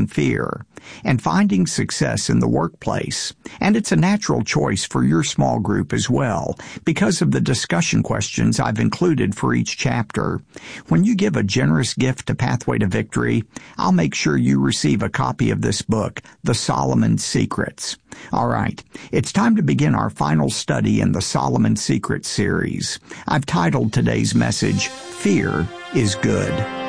overcoming fear and finding success in the workplace. And it's a natural choice for your small group as well because of the discussion questions I've included for each chapter. When you give a generous gift to Pathway to Victory, I'll make sure you receive a copy of this book, The Solomon Secrets. All right, it's time to begin our final study in the Solomon Secrets series. I've titled today's message, Fear is Good.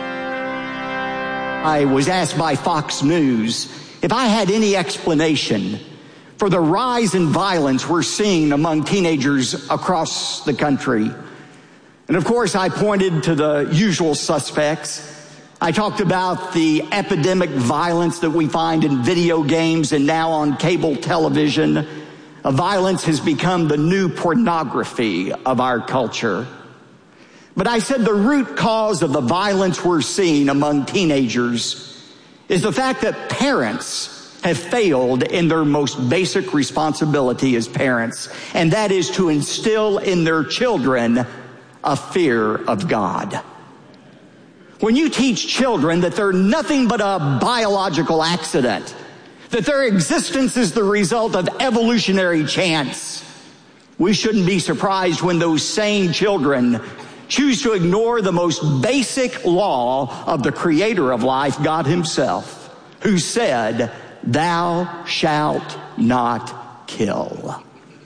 I was asked by Fox News if I had any explanation for the rise in violence we're seeing among teenagers across the country. And of course, I pointed to the usual suspects. I talked about the epidemic violence that we find in video games and now on cable television. Violence has become the new pornography of our culture. But I said the root cause of the violence we're seeing among teenagers is the fact that parents have failed in their most basic responsibility as parents, and that is to instill in their children a fear of God. When you teach children that they're nothing but a biological accident, that their existence is the result of evolutionary chance, we shouldn't be surprised when those same children choose to ignore the most basic law of the creator of life, God himself, who said, "Thou shalt not kill."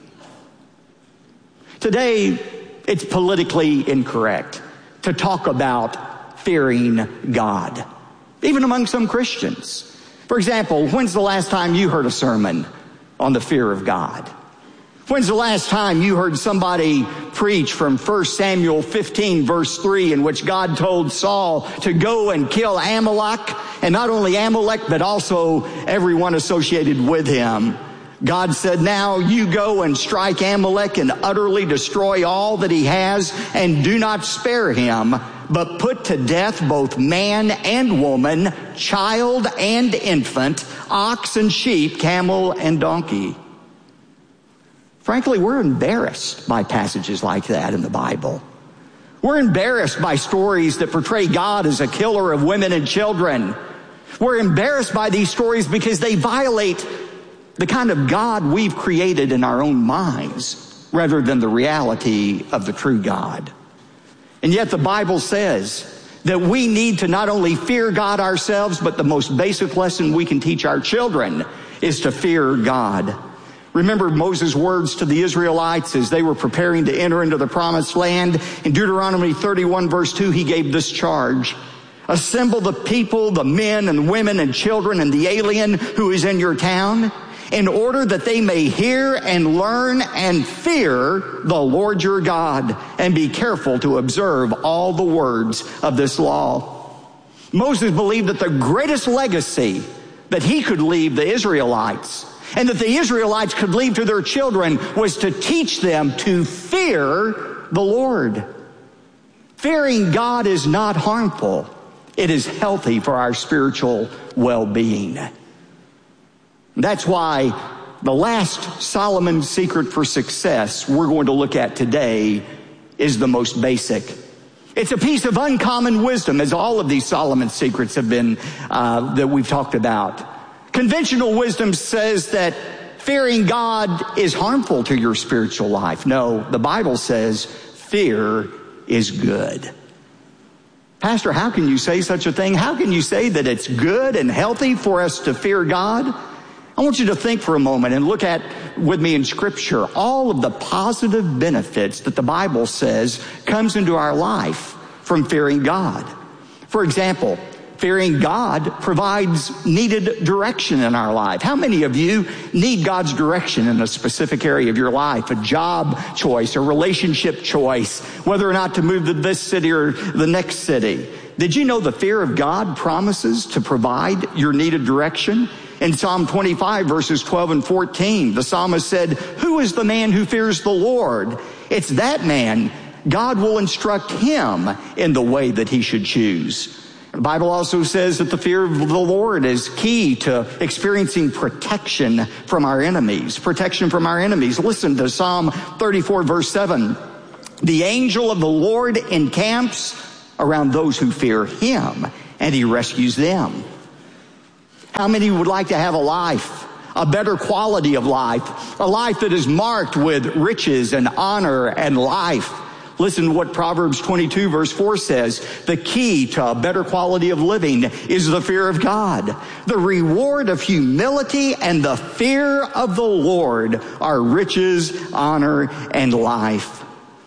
Today, it's politically incorrect to talk about fearing God, even among some Christians. For example, when's the last time you heard a sermon on the fear of God? When's the last time you heard somebody preach from 1 Samuel 15, verse 3, in which God told Saul to go and kill Amalek, and not only Amalek, but also everyone associated with him? God said, "Now you go and strike Amalek and utterly destroy all that he has, and do not spare him, but put to death both man and woman, child and infant, ox and sheep, camel and donkey." Frankly, we're embarrassed by passages like that in the Bible. We're embarrassed by stories that portray God as a killer of women and children. We're embarrassed by these stories because they violate the kind of God we've created in our own minds rather than the reality of the true God. And yet the Bible says that we need to not only fear God ourselves, but the most basic lesson we can teach our children is to fear God. Remember Moses' words to the Israelites as they were preparing to enter into the promised land. In Deuteronomy 31, verse 2, he gave this charge: "Assemble the people, the men and women and children and the alien who is in your town, in order that they may hear and learn and fear the Lord your God, and be careful to observe all the words of this law." Moses believed that the greatest legacy that he could leave the Israelites, and that the Israelites could leave to their children, was to teach them to fear the Lord. Fearing God is not harmful. It is healthy for our spiritual well-being. That's why the last Solomon secret for success we're going to look at today is the most basic. It's a piece of uncommon wisdom, as all of these Solomon secrets have been that we've talked about. Conventional wisdom says that fearing God is harmful to your spiritual life. No, the Bible says fear is good. Pastor, how can you say such a thing? How can you say that it's good and healthy for us to fear God? I want you to think for a moment and look at with me in Scripture all of the positive benefits that the Bible says comes into our life from fearing God. For example, fearing God provides needed direction in our life. How many of you need God's direction in a specific area of your life? A job choice, a relationship choice, whether or not to move to this city or the next city. Did you know the fear of God promises to provide your needed direction? In Psalm 25, verses 12 and 14, the psalmist said, "Who is the man who fears the Lord? It's that man. God will instruct him in the way that he should choose." The Bible also says that the fear of the Lord is key to experiencing protection from our enemies. Protection from our enemies. Listen to Psalm 34, verse 7. "The angel of the Lord encamps around those who fear him, and he rescues them." How many would like to have a better quality of life, a life that is marked with riches and honor and life? Listen to what Proverbs 22 verse 4 says. The key to a better quality of living is the fear of God. The reward of humility and the fear of the Lord are riches, honor, and life.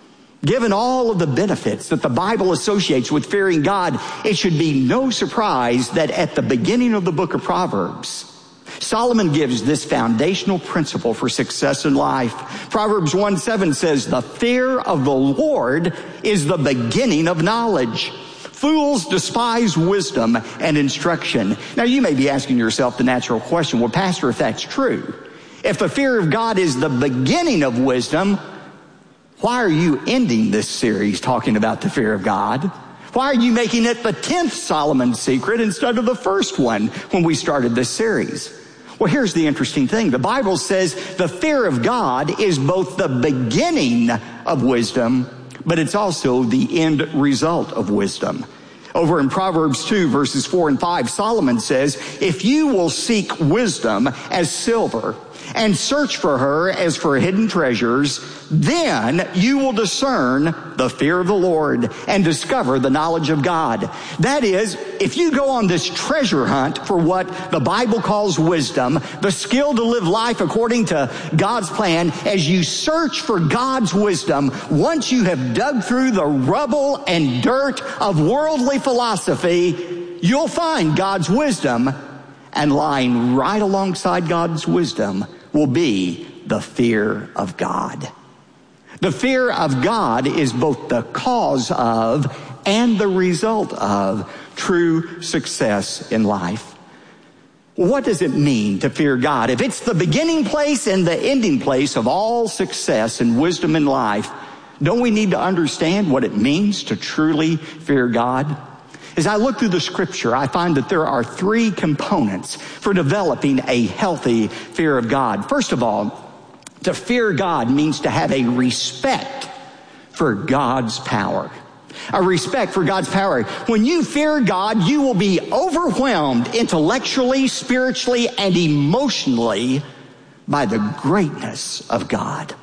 Given all of the benefits that the Bible associates with fearing God, it should be no surprise that at the beginning of the book of Proverbs, Solomon gives this foundational principle for success in life. Proverbs 1:7 says, the fear of the Lord is the beginning of knowledge. Fools despise wisdom and instruction. Now you may be asking yourself the natural question, well, Pastor, if that's true, if the fear of God is the beginning of wisdom, why are you ending this series talking about the fear of God? Why are you making it the 10th Solomon secret instead of the first one when we started this series? Well, here's the interesting thing. The Bible says the fear of God is both the beginning of wisdom, but it's also the end result of wisdom. Over in Proverbs 2, verses 4 and 5, Solomon says, if you will seek wisdom as silver and search for her as for hidden treasures, then you will discern the fear of the Lord and discover the knowledge of God. That is, if you go on this treasure hunt for what the Bible calls wisdom, the skill to live life according to God's plan, as you search for God's wisdom, once you have dug through the rubble and dirt of worldly philosophy, you'll find God's wisdom, and lying right alongside God's wisdom will be the fear of God. The fear of God is both the cause of and the result of true success in life. Well, what does it mean to fear God? If it's the beginning place and the ending place of all success and wisdom in life, don't we need to understand what it means to truly fear God? As I look through the scripture, I find that there are 3 components for developing a healthy fear of God. First of all, to fear God means to have a respect for God's power. A respect for God's power. When you fear God, you will be overwhelmed intellectually, spiritually, and emotionally by the greatness of God.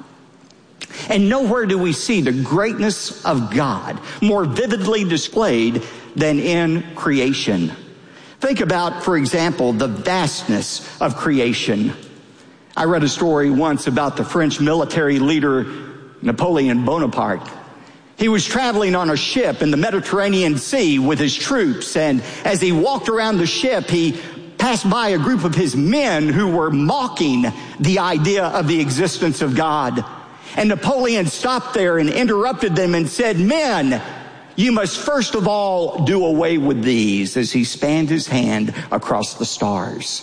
And nowhere do we see the greatness of God more vividly displayed than in creation. Think about, for example, the vastness of creation. I read a story once about the French military leader Napoleon Bonaparte. He was traveling on a ship in the Mediterranean Sea with his troops, and as he walked around the ship, he passed by a group of his men who were mocking the idea of the existence of God. And Napoleon stopped there and interrupted them and said, "Men, you must first of all do away with these," as he spanned his hand across the stars.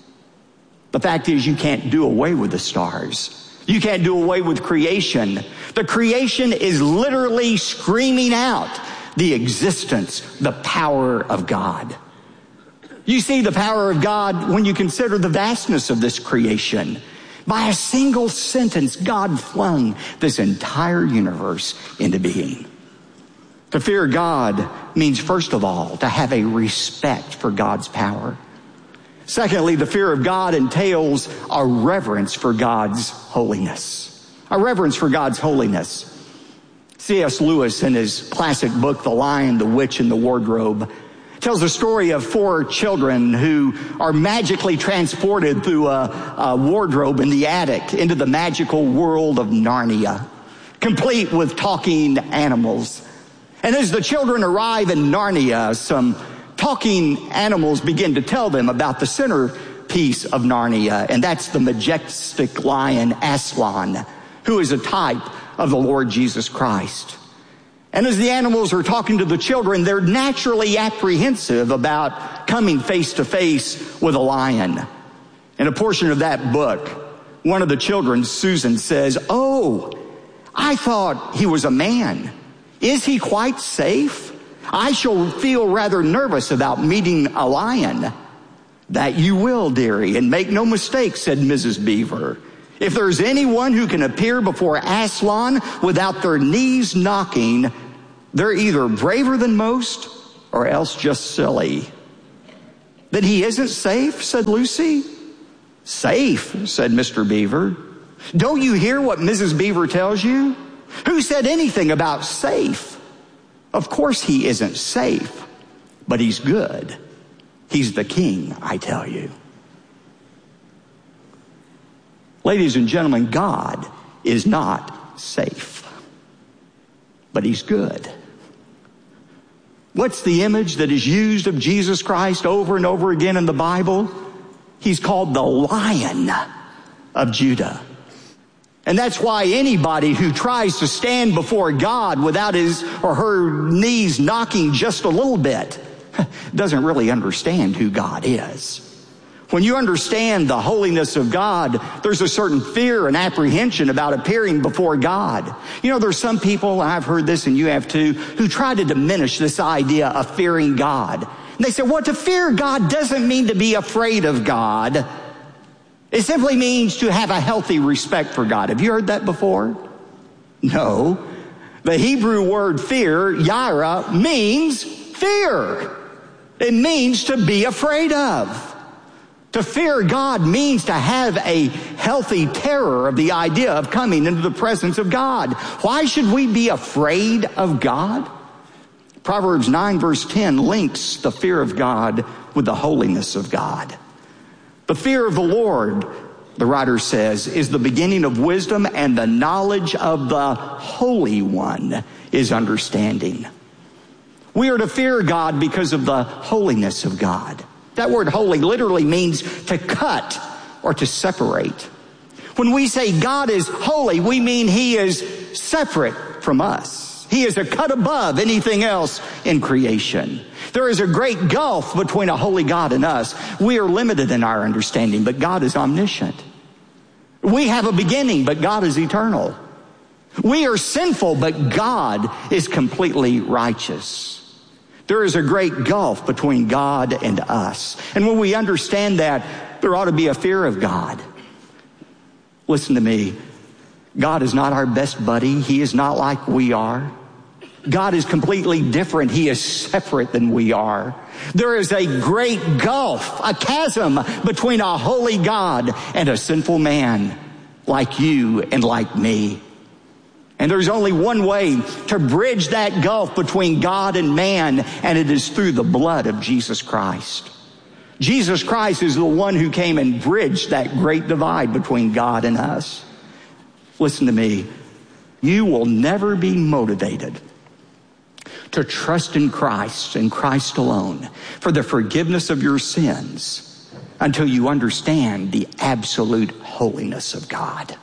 The fact is, you can't do away with the stars. You can't do away with creation. The creation is literally screaming out the existence, the power of God. You see the power of God when you consider the vastness of this creation. By a single sentence, God flung this entire universe into being. To fear God means, first of all, to have a respect for God's power. Secondly, the fear of God entails a reverence for God's holiness. A reverence for God's holiness. C.S. Lewis, in his classic book, The Lion, the Witch, and the Wardrobe, tells the story of 4 children who are magically transported through a wardrobe in the attic into the magical world of Narnia, complete with talking animals. And as the children arrive in Narnia, some talking animals begin to tell them about the centerpiece of Narnia, and that's the majestic lion Aslan, who is a type of the Lord Jesus Christ. And as the animals are talking to the children, they're naturally apprehensive about coming face to face with a lion. In a portion of that book, one of the children, Susan, says, "Oh, I thought he was a man. Is he quite safe? I shall feel rather nervous about meeting a lion." "That you will, dearie, and make no mistake," said Mrs. Beaver. "If there's anyone who can appear before Aslan without their knees knocking, they're either braver than most or else just silly." That he isn't safe, said Lucy. Safe, said Mr. Beaver. Don't you hear what Mrs. Beaver tells you? Who said anything about safe? Of course he isn't safe, but he's good. He's the king, I tell you. Ladies and gentlemen, God is not safe, but he's good. What's the image that is used of Jesus Christ over and over again in the Bible? He's called the Lion of Judah. And that's why anybody who tries to stand before God without his or her knees knocking just a little bit doesn't really understand who God is. When you understand the holiness of God, there's a certain fear and apprehension about appearing before God. You know, there's some people, I've heard this and you have too, who try to diminish this idea of fearing God. And they say, well, to fear God doesn't mean to be afraid of God. It simply means to have a healthy respect for God. Have you heard that before? No. The Hebrew word fear, yira, means fear. It means to be afraid of. To fear God means to have a healthy terror of the idea of coming into the presence of God. Why should we be afraid of God? Proverbs 9 verse 10 links the fear of God with the holiness of God. The fear of the Lord, the writer says, is the beginning of wisdom, and the knowledge of the Holy One is understanding. We are to fear God because of the holiness of God. That word holy literally means to cut or to separate. When we say God is holy, we mean he is separate from us. He is a cut above anything else in creation. There is a great gulf between a holy God and us. We are limited in our understanding, but God is omniscient. We have a beginning, but God is eternal. We are sinful, but God is completely righteous. There is a great gulf between God and us. And when we understand that, there ought to be a fear of God. Listen to me. God is not our best buddy. He is not like we are. God is completely different. He is separate than we are. There is a great gulf, a chasm between a holy God and a sinful man like you and like me. And there's only one way to bridge that gulf between God and man, and it is through the blood of Jesus Christ. Jesus Christ is the one who came and bridged that great divide between God and us. Listen to me. You will never be motivated to trust in Christ and Christ alone for the forgiveness of your sins until you understand the absolute holiness of God.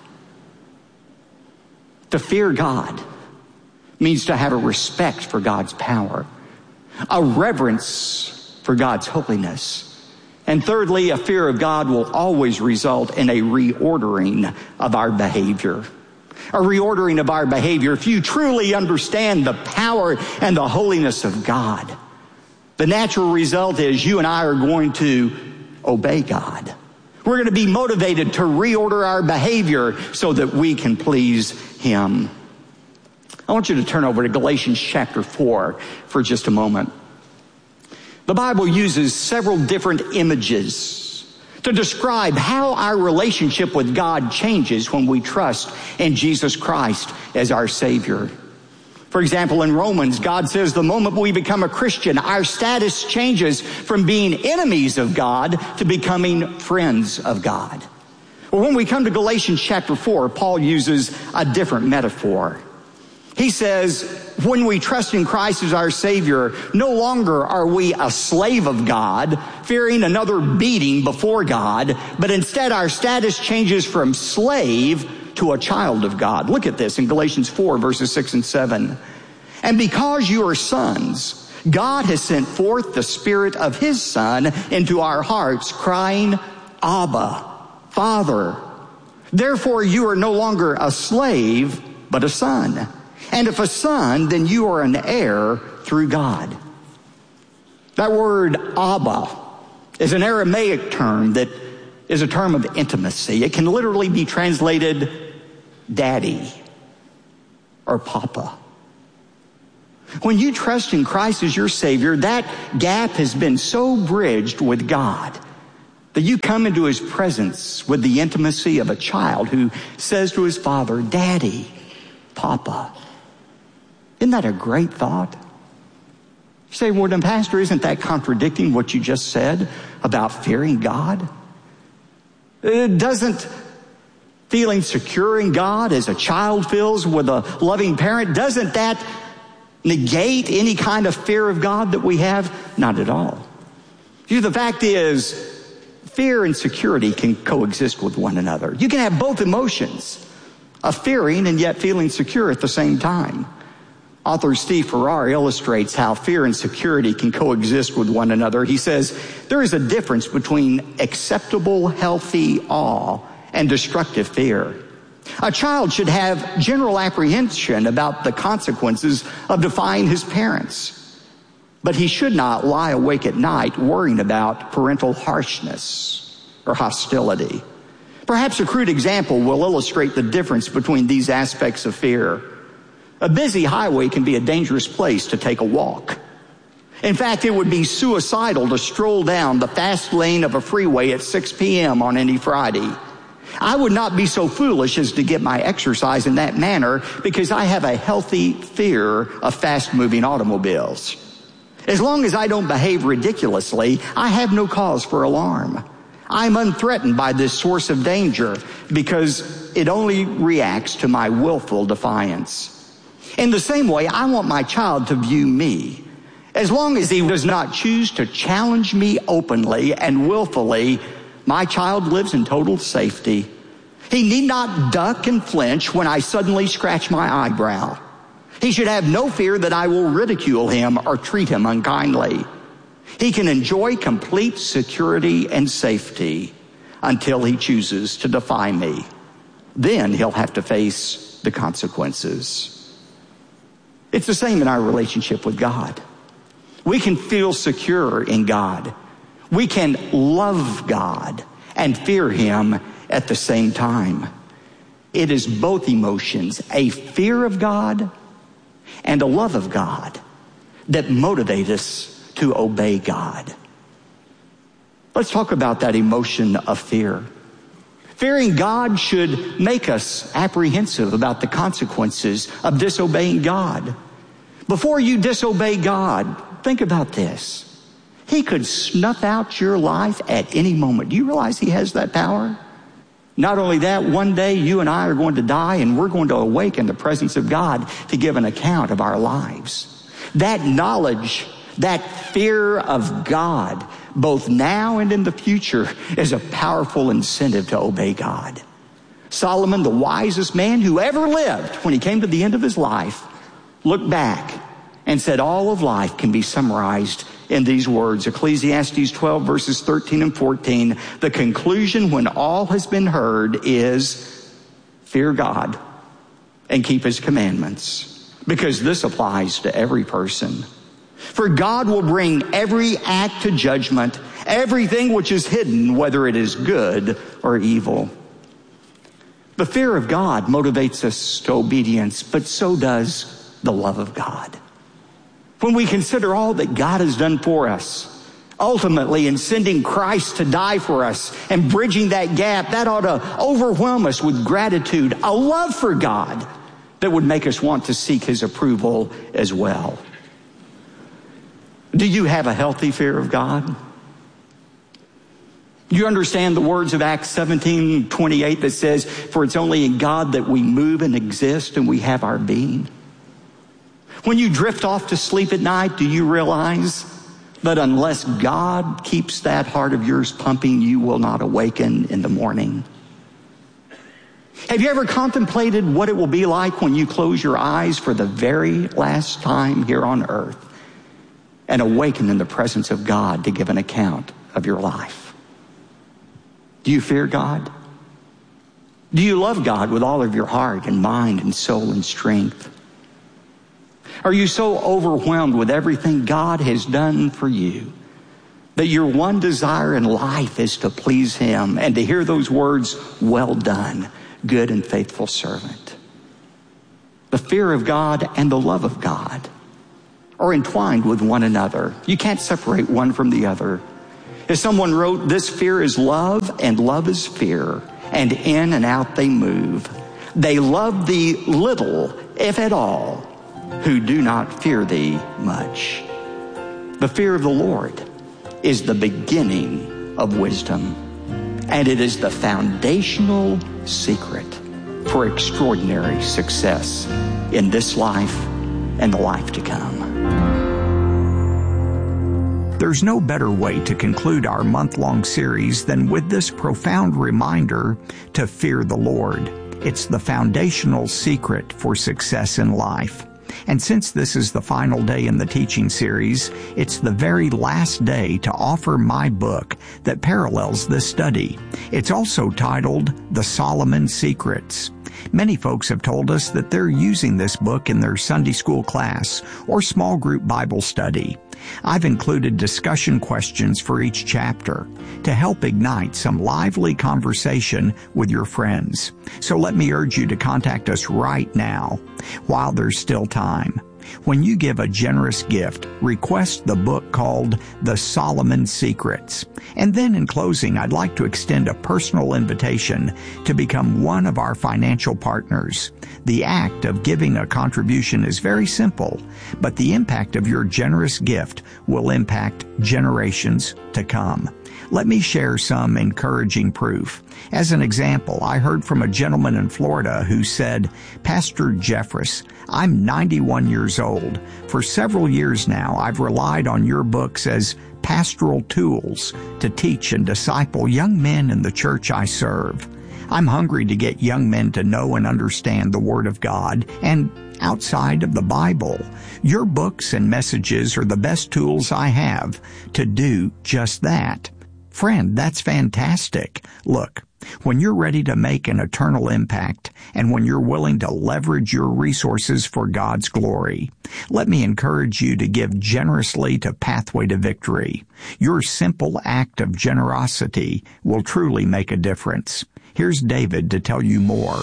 To fear God means to have a respect for God's power, a reverence for God's holiness. And thirdly, a fear of God will always result in a reordering of our behavior. A reordering of our behavior. If you truly understand the power and the holiness of God, the natural result is you and I are going to obey God. We're going to be motivated to reorder our behavior so that we can please him. I want you to turn over to Galatians chapter 4 for just a moment. The Bible uses several different images to describe how our relationship with God changes when we trust in Jesus Christ as our Savior. For example, in Romans, God says the moment we become a Christian, our status changes from being enemies of God to becoming friends of God. Well, when we come to Galatians chapter 4, Paul uses a different metaphor. He says, when we trust in Christ as our Savior, no longer are we a slave of God, fearing another beating before God, but instead our status changes from slave to a child of God. Look at this in Galatians 4, verses 6 and 7. And because you are sons, God has sent forth the Spirit of his Son into our hearts, crying, Abba, Father. Therefore you are no longer a slave, but a son. And if a son, then you are an heir through God. That word Abba is an Aramaic term that is a term of intimacy. It can literally be translated daddy or papa. When you trust in Christ as your Savior, that gap has been so bridged with God that you come into His presence with the intimacy of a child who says to his father, Daddy, Papa. Isn't that a great thought? You say, well, then, Pastor, isn't that contradicting what you just said about fearing God? Doesn't feeling secure in God as a child feels with a loving parent, doesn't that negate any kind of fear of God that we have? Not at all. The fact is, fear and security can coexist with one another. You can have both emotions of fearing and yet feeling secure at the same time. Author Steve Farrar illustrates how fear and security can coexist with one another. He says, there is a difference between acceptable, healthy awe and destructive fear. A child should have general apprehension about the consequences of defying his parents. But he should not lie awake at night worrying about parental harshness or hostility. Perhaps a crude example will illustrate the difference between these aspects of fear. A busy highway can be a dangerous place to take a walk. In fact, it would be suicidal to stroll down the fast lane of a freeway at 6 p.m. on any Friday. I would not be so foolish as to get my exercise in that manner because I have a healthy fear of fast-moving automobiles. As long as I don't behave ridiculously, I have no cause for alarm. I'm unthreatened by this source of danger because it only reacts to my willful defiance. In the same way, I want my child to view me. As long as he does not choose to challenge me openly and willfully, my child lives in total safety. He need not duck and flinch when I suddenly scratch my eyebrow. He should have no fear that I will ridicule him or treat him unkindly. He can enjoy complete security and safety until he chooses to defy me. Then he'll have to face the consequences. It's the same in our relationship with God. We can feel secure in God. We can love God and fear Him at the same time. It is both emotions, a fear of God and a love of God, that motivate us to obey God. Let's talk about that emotion of fear. Fearing God should make us apprehensive about the consequences of disobeying God. Before you disobey God, think about this. He could snuff out your life at any moment. Do you realize He has that power? Not only that, one day you and I are going to die and we're going to awake in the presence of God to give an account of our lives. That knowledge, that fear of God, both now and in the future, is a powerful incentive to obey God. Solomon, the wisest man who ever lived, when he came to the end of his life, looked back and said all of life can be summarized in these words. Ecclesiastes 12 verses 13 and 14. The conclusion when all has been heard is fear God and keep His commandments, because this applies to every person. For God will bring every act to judgment, everything which is hidden, whether it is good or evil. The fear of God motivates us to obedience, but so does the love of God. When we consider all that God has done for us, ultimately in sending Christ to die for us and bridging that gap, that ought to overwhelm us with gratitude, a love for God that would make us want to seek His approval as well. Do you have a healthy fear of God? You understand the words of Acts 17:28 that says, for it's only in God that we move and exist and we have our being. When you drift off to sleep at night, do you realize that unless God keeps that heart of yours pumping, you will not awaken in the morning? Have you ever contemplated what it will be like when you close your eyes for the very last time here on earth and awaken in the presence of God to give an account of your life? Do you fear God? Do you love God with all of your heart and mind and soul and strength? Are you so overwhelmed with everything God has done for you that your one desire in life is to please Him and to hear those words, well done, good and faithful servant? The fear of God and the love of God are entwined with one another. You can't separate one from the other. As someone wrote, this fear is love, and love is fear, and in and out they move. They love thee little, if at all, who do not fear thee much. The fear of the Lord is the beginning of wisdom, and it is the foundational secret for extraordinary success in this life and the life to come. There's no better way to conclude our month-long series than with this profound reminder to fear the Lord. It's the foundational secret for success in life. And since this is the final day in the teaching series, it's the very last day to offer my book that parallels this study. It's also titled The Solomon Secrets. Many folks have told us that they're using this book in their Sunday school class or small group Bible study. I've included discussion questions for each chapter to help ignite some lively conversation with your friends. So let me urge you to contact us right now while there's still time. When you give a generous gift, request the book called The Solomon Secrets. And then in closing, I'd like to extend a personal invitation to become one of our financial partners. The act of giving a contribution is very simple, but the impact of your generous gift will impact generations to come. Let me share some encouraging proof. As an example, I heard from a gentleman in Florida who said, Pastor Jeffress, I'm 91 years old. For several years now, I've relied on your books as pastoral tools to teach and disciple young men in the church I serve. I'm hungry to get young men to know and understand the Word of God and outside of the Bible. Your books and messages are the best tools I have to do just that. Friend, that's fantastic. Look, when you're ready to make an eternal impact and when you're willing to leverage your resources for God's glory, let me encourage you to give generously to Pathway to Victory. Your simple act of generosity will truly make a difference. Here's David to tell you more.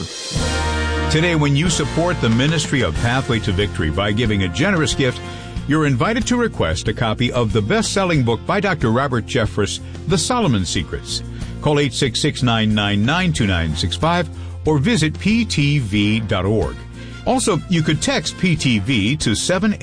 Today, when you support the ministry of Pathway to Victory by giving a generous gift, you're invited to request a copy of the best-selling book by Dr. Robert Jeffress, The Solomon Secrets. Call 866-999-2965 or visit ptv.org. Also, you could text PTV to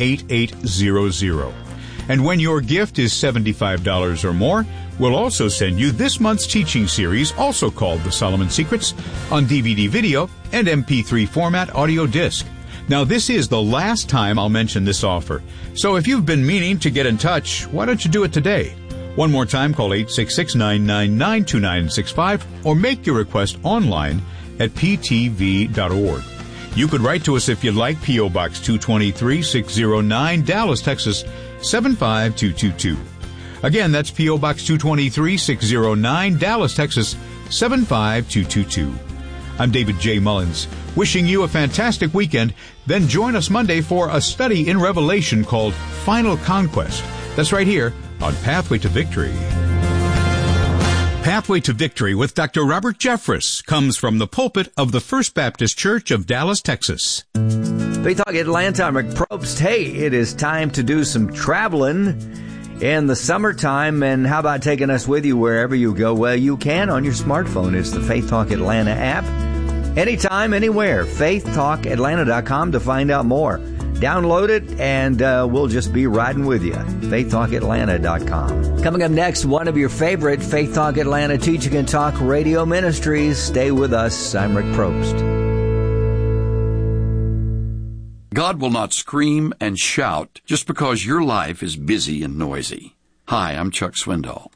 78800. And when your gift is $75 or more, we'll also send you this month's teaching series, also called The Solomon Secrets, on DVD video and MP3 format audio disc. Now, this is the last time I'll mention this offer. So if you've been meaning to get in touch, why don't you do it today? One more time, call 866-999-2965 or make your request online at ptv.org. You could write to us if you'd like, P.O. Box 223-609, Dallas, Texas, 75222. Again, that's P.O. Box 223-609, Dallas, Texas, 75222. I'm David J. Mullins, wishing you a fantastic weekend. Then join us Monday for a study in Revelation called Final Conquest. That's right here on Pathway to Victory. Pathway to Victory with Dr. Robert Jeffress comes from the pulpit of the First Baptist Church of Dallas, Texas. Faith Talk Atlanta, I'm Rick Probst. Hey, it is time to do some traveling in the summertime, and how about taking us with you wherever you go? Well, you can on your smartphone. It's the Faith Talk Atlanta app. Anytime, anywhere. FaithTalkAtlanta.com to find out more. Download it, and we'll just be riding with you. FaithTalkAtlanta.com. Coming up next, one of your favorite Faith Talk Atlanta Teaching and Talk radio ministries. Stay with us. I'm Rick Probst. God will not scream and shout just because your life is busy and noisy. Hi, I'm Chuck Swindoll.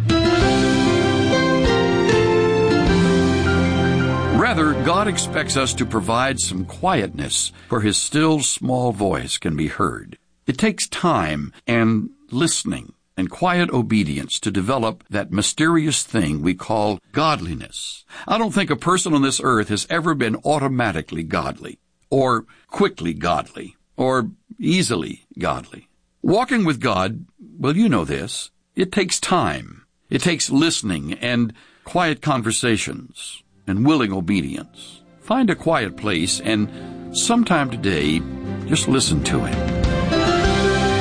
Rather, God expects us to provide some quietness where His still small voice can be heard. It takes time and listening and quiet obedience to develop that mysterious thing we call godliness. I don't think a person on this earth has ever been automatically godly, or quickly godly, or easily godly. Walking with God, well, you know this, it takes time. It takes listening and quiet conversations and willing obedience. Find a quiet place and sometime today, just listen to Him.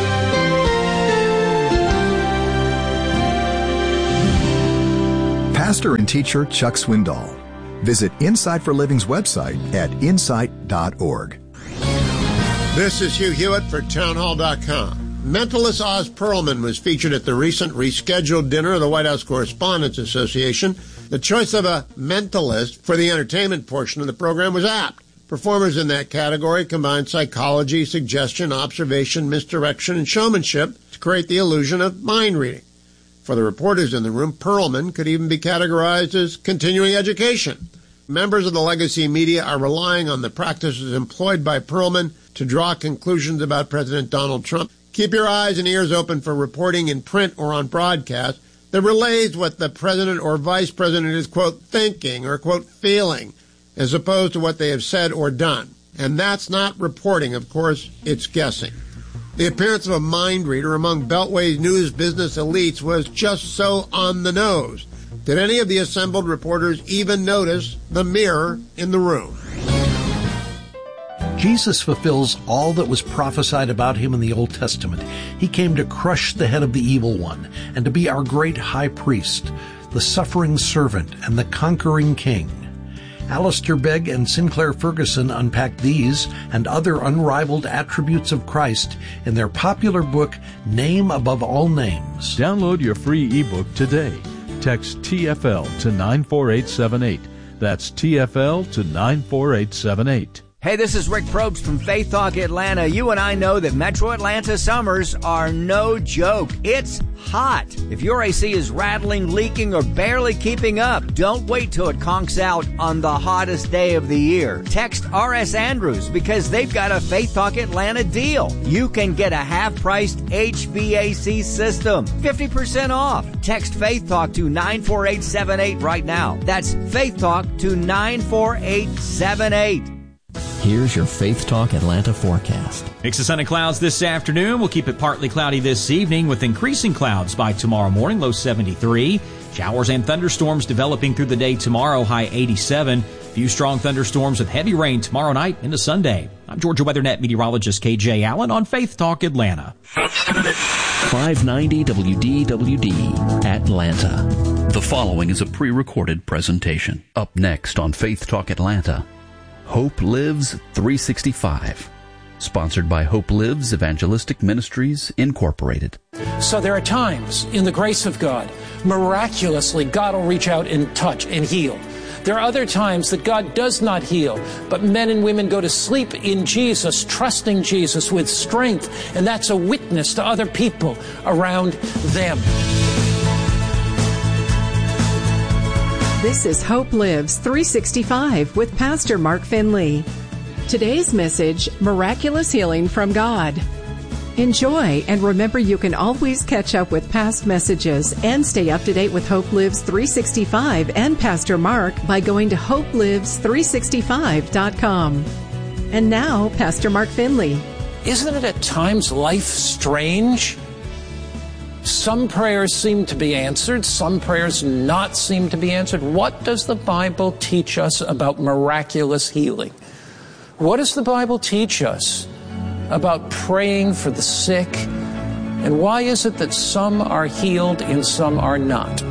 pastor and teacher Chuck Swindoll. Visit Insight for Living's website at insight.org. This is Hugh Hewitt for townhall.com. Mentalist Oz Perlman was featured at the recent rescheduled dinner of the White House Correspondents Association. The choice of a mentalist for the entertainment portion of the program was apt. Performers in that category combined psychology, suggestion, observation, misdirection, and showmanship to create the illusion of mind reading. For the reporters in the room, Perlman could even be categorized as continuing education. Members of the legacy media are relying on the practices employed by Perlman to draw conclusions about President Donald Trump. Keep your eyes and ears open for reporting in print or on broadcast that relays what the president or vice president is, quote, thinking or, quote, feeling, as opposed to what they have said or done. And that's not reporting, of course, it's guessing. The appearance of a mind reader among Beltway's news business elites was just so on the nose. Did any of the assembled reporters even notice the mirror in the room? Jesus fulfills all that was prophesied about him in the Old Testament. He came to crush the head of the evil one and to be our great high priest, the suffering servant and the conquering king. Alistair Begg and Sinclair Ferguson unpack these and other unrivaled attributes of Christ in their popular book, Name Above All Names. Download your free ebook today. Text TFL to 94878. That's TFL to 94878. Hey, this is Rick Probst from Faith Talk Atlanta. You and I know that Metro Atlanta summers are no joke. It's hot. If your AC is rattling, leaking, or barely keeping up, don't wait till it conks out on the hottest day of the year. Text R.S. Andrews because they've got a Faith Talk Atlanta deal. You can get a half-priced HVAC system, 50% off. Text Faith Talk to 94878 right now. That's Faith Talk to 94878. Here's your Faith Talk Atlanta forecast. Mix of sun and clouds this afternoon. We'll keep it partly cloudy this evening with increasing clouds by tomorrow morning, low 73. Showers and thunderstorms developing through the day tomorrow, high 87. Few strong thunderstorms with heavy rain tomorrow night into Sunday. I'm Georgia WeatherNet meteorologist KJ Allen on Faith Talk Atlanta. 590 WDWD, Atlanta. The following is a pre-recorded presentation. Up next on Faith Talk Atlanta, Hope Lives 365, sponsored by Hope Lives Evangelistic Ministries, Incorporated. So there are times in the grace of God, miraculously, God will reach out and touch and heal. There are other times that God does not heal, but men and women go to sleep in Jesus, trusting Jesus with strength, and that's a witness to other people around them. This is Hope Lives 365 with Pastor Mark Finley. Today's message, Miraculous Healing from God. Enjoy, and remember you can always catch up with past messages and stay up to date with Hope Lives 365 and Pastor Mark by going to hopelives365.com. And now, Pastor Mark Finley. Isn't it at times life strange? Some prayers seem to be answered, some prayers not seem to be answered. What does the Bible teach us about miraculous healing? What does the Bible teach us about praying for the sick? And why is it that some are healed and some are not?